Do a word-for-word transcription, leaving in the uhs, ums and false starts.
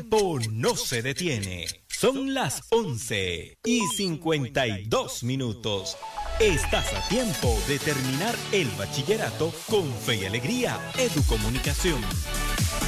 tiempo no se detiene. Son las once y cincuenta y dos minutos. Estás a tiempo de terminar el bachillerato con fe y alegría. Educomunicación.